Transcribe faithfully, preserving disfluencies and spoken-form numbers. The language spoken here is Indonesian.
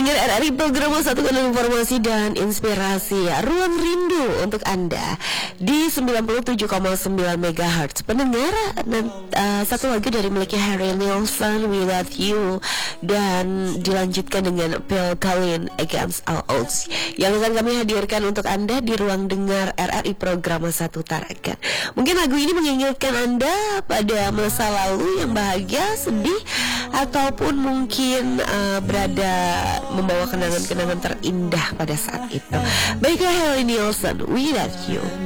Dengan R R I program satukan informasi dan inspirasi Ruang Rindu untuk Anda di sembilan puluh tujuh koma sembilan megahertz. Pendengar, uh, satu lagu dari miliknya Harry Nilsson, Without You, dan dilanjutkan dengan Phil Collins, Against All Odds, yang akan kami hadirkan untuk Anda di ruang dengar R R I program Satu Tarakan. Mungkin lagu ini mengingatkan Anda pada masa lalu yang bahagia, sedih, ataupun mungkin uh, berada membawa kenangan-kenangan terindah pada saat itu. Baiklah, Harry Nilsson, Without You.